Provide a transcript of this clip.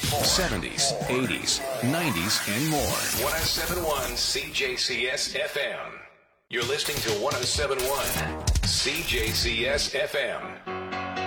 70s, 80s, 90s, and more. 1071 CJCS FM. You're listening to 1071 CJCS FM.